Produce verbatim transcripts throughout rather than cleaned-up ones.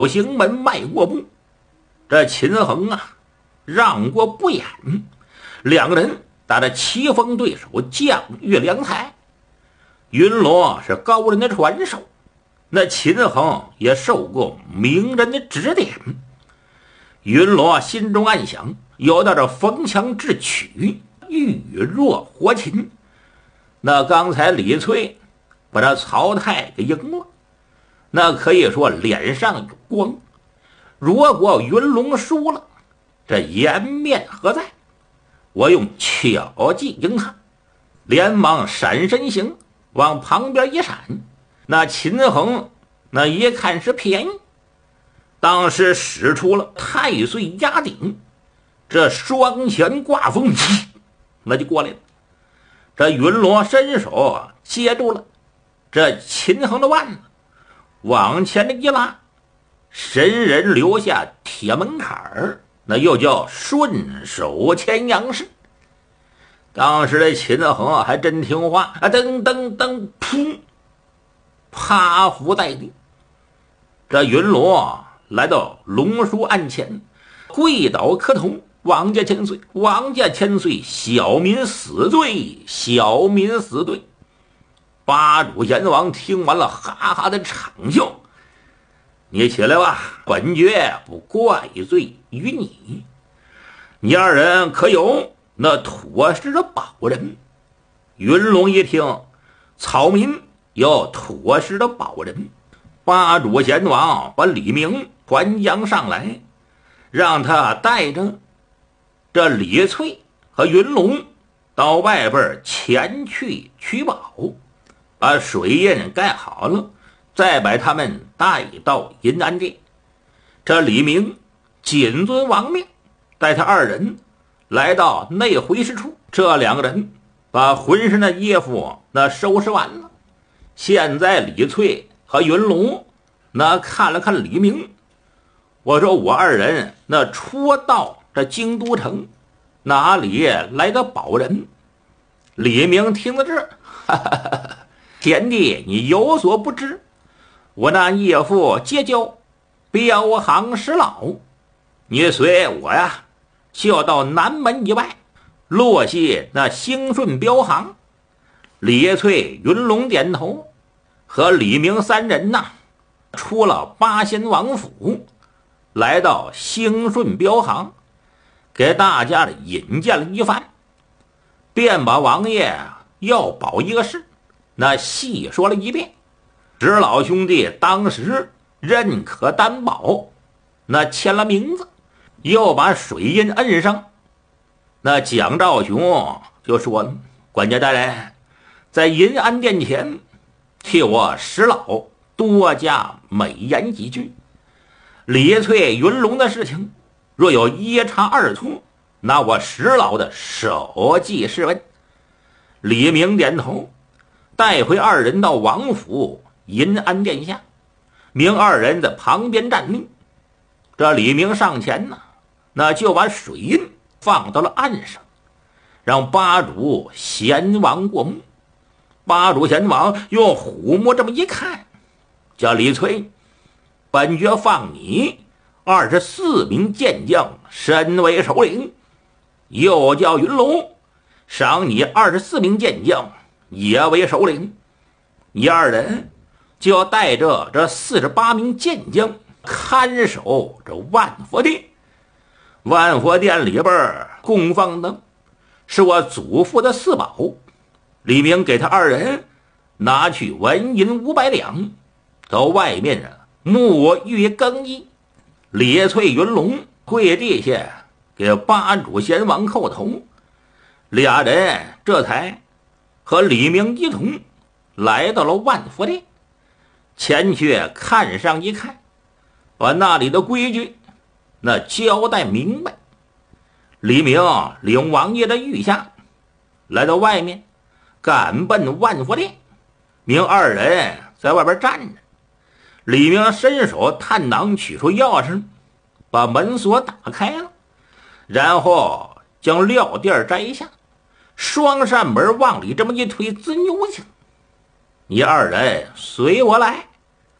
行门迈过步，这秦衡啊让过不言，两个人打得棋逢对手，将遇良才。云罗是高人的传授，那秦衡也受过名人的指点。云罗心中暗想，有道这逢强制曲，玉若活禽。那刚才李翠把这曹太给赢了，那可以说脸上有光。如果云龙输了，这颜面何在？我用巧计赢他，连忙闪身形，往旁边一闪。那秦衡那一看是便宜，当时使出了太岁压顶，这双拳挂风击，那就过来了。这云罗伸手接住了这秦衡的腕子，往前的一拉，神人留下铁门槛儿，那又叫顺手牵羊式。当时的秦衡还真听话啊，噔噔噔，噗，趴伏在地。这云罗来到龙书案前，跪倒磕头，王家千岁，王家千岁，小民死罪，小民死罪。八主阎王听完了，哈哈的长笑。你起来吧，本爵不怪罪于你。你二人可有那妥实的保人？云龙一听，草民有妥实的保人。八主阎王把李明还将上来，让他带着这李翠和云龙到外边前去取宝，把水印盖好了，再把他们带到银安殿。这李明谨遵王命，带他二人来到内回师处。这两个人把浑身的衣服那收拾完了。现在李翠和云龙那看了看李明，我说我二人那初到这京都城，哪里来的保人？李明听到这儿，哈哈哈哈，贤弟你有所不知，我那义父结交标行石老，你随我呀就到南门以外落系那兴顺标行。李翠云龙点头，和李明三人呐出了八仙王府，来到兴顺标行，给大家引荐了一番，便把王爷要保一个事那细说了一遍。石老兄弟当时认可担保，那签了名字，又把水印摁上。那蒋兆雄就说了，管家大人在银安殿前替我石老多加美言几句。李翠云龙的事情若有一差二错，那我石老的手记试问。李明点头，带回二人到王府银安殿下。明二人在旁边站立。这李明上前呢，那就把水印放到了岸上，让八主贤王过目。八主贤王用虎目这么一看，叫李翠，本爵放你二十四名健将身为首领，又叫云龙赏你二十四名健将也为首领。你二人就要带着这四十八名健将看守这万佛殿。万佛殿里边供奉的是我祖父的四宝。李明给他二人拿去纹银五百两，到外面沐浴更衣。李翠云龙跪地下给八主贤王叩头，俩人这才和李明一同来到了万佛殿，前去看上一看，把那里的规矩那交代明白。李明领王爷的御下来到外面，赶奔万佛殿。明二人在外边站着，李明伸手探囊取出钥匙，把门锁打开了，然后将料垫摘下，双扇门往里这么一推，滋溜去。你二人随我来。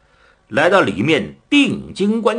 来到里面定睛观